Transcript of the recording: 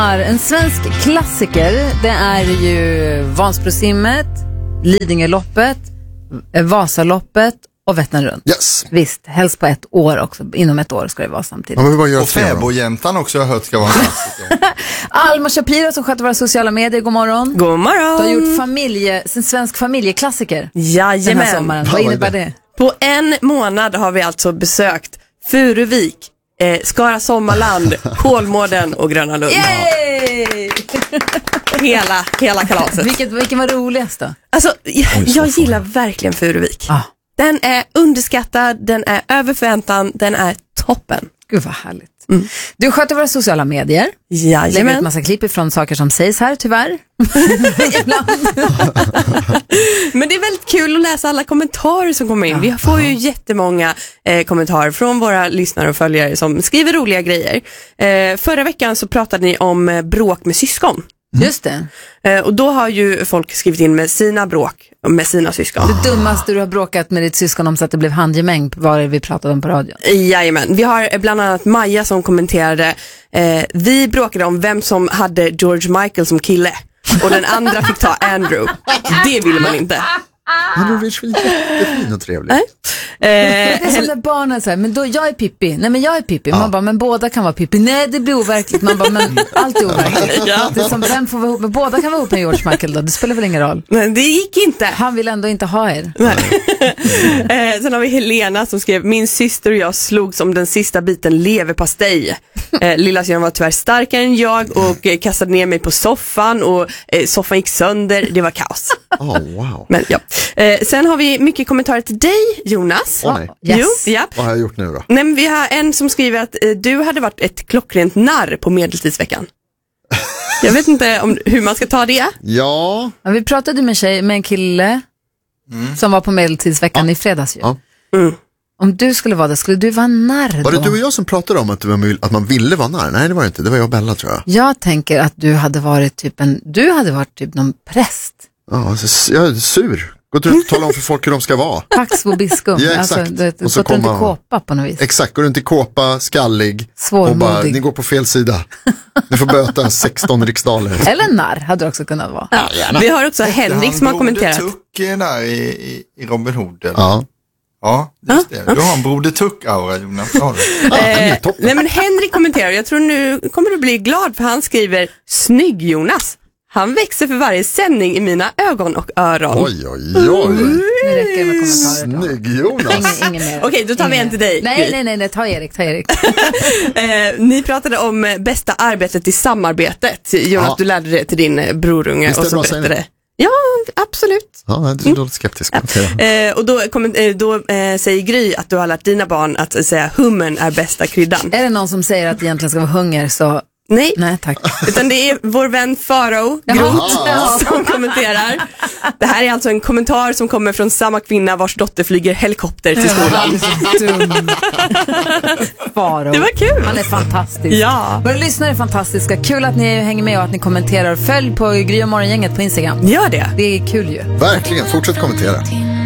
En svensk klassiker, det är ju Vansbrosimmet, Lidingöloppet, Vasaloppet och Vättern runt. Yes. Visst, helst på ett år också. Inom ett år ska det vara samtidigt. Ja, men vad gör och Fäbodjäntan också har jag hört ska vara en klassiker. Alma Shapiro som sköter våra sociala medier, god morgon. God morgon. Du har gjort en svensk familjeklassiker den här Jajamän. sommaren. Vad innebär det? På en månad har vi alltså besökt Furuvik, Skara Sommarland, Kolmården och Gröna Lund. Yay! Hela kalaset. Vilken var roligast då? Alltså, jag gillar verkligen Furuvik. Den är underskattad, den är över förväntan, den är toppen. Gud vad härligt. Du sköter våra sociala medier. Jajamän. Lägger ut massa klipp ifrån saker som sägs här, tyvärr. Men det är väldigt kul att läsa alla kommentarer som kommer in. Vi får ju jättemånga kommentarer från våra lyssnare och följare som skriver roliga grejer. Förra veckan så pratade ni om bråk med syskon. Just det. Och då har ju folk skrivit in med sina bråk med sina syskon. Det dummaste du har bråkat med ditt syskon om så att det blev handgemäng var det vi pratade om på radion. Jajamän, vi har bland annat Maja som kommenterade vi bråkade om vem som hade George Michael som kille och den andra fick ta Andrew. Det ville man inte. Han är jättefin och trevlig. Det är som när barnen säger, men då jag är Pippi. Nej, men jag är Pippi. Man bara, men båda kan vara Pippi. Nej, det blir overkligt. Man bara, men allt är overkligt. Det är som, vem får vara ihop med? Båda kan vara ihop med George Michael då. Det spelar väl ingen roll. Men det gick inte. Han vill ändå inte ha er. Sen har vi Helena som skrev, min syster och jag slogs om den sista biten leverpastej. Lilla syren var tyvärr starkare än jag och kastade ner mig på soffan och soffan gick sönder. Det var kaos. Wow. Men ja. Sen har vi mycket kommentarer till dig, Jonas. Nej. Yes. Jo, ja. Vad har jag gjort nu då? Nej, men vi har en som skriver att du hade varit ett klockrent narr på medeltidsveckan. Jag vet inte hur man ska ta det. Ja. Vi pratade med en kille som var på medeltidsveckan i fredags ju. Ja. Om du skulle vara det, skulle du vara narr då? Var det du och jag som pratade om att man ville vara narr? Nej, det var det inte. Det var jag och Bella, tror jag. Jag tänker att du hade varit typ någon präst. Ja, jag är sur. Gå ut och tala om för folk hur de ska vara. Paxbo biskum. Ja, exakt. Alltså, och så går runt i kåpa på något vis. Exakt, går runt i kåpa, skallig. Svårmodig. Och bara, ni går på fel sida. Ni får böta 16 riksdaler. Eller narr hade det också kunnat vara. Ja, vi har också Henrik som har kommenterat. Broder Tuck där i Robin Hood. Eller? Ja. Ja, just det. Du har en Broder Tuck-aura, Jonas. Nej, men Henrik kommenterar, jag tror nu kommer du bli glad för han skriver, snygg Jonas. Han växer för varje sändning i mina ögon och öron. Oj. Nu räcker det med kommentarer. Snygg Jonas. Ingen mer. Okej, då tar vi en till dig. Nej, ta Erik. Ni pratade om bästa arbetet i samarbetet. Jonas, du lärde det till din brorunge. Visst är och det så bra berättade sägning? det. Ja, absolut. Ja, du är lite skeptisk. Och då säger Gry att du har lärt dina barn att säga hummen är bästa kryddan. Är det någon som säger att det egentligen ska vara hunger så... Nej, tack. Utan det är vår vän Farao Groth som kommenterar. Det här är alltså en kommentar som kommer från samma kvinna vars dotter flyger helikopter till skolan. Farao. Det var kul. Han är fantastisk. Ja. Våra lyssnare är fantastiska. Kul att ni hänger med och att ni kommenterar. Följ på Gry och Morgongänget på Instagram. Gör det. Det är kul ju. Verkligen, fortsätt kommentera.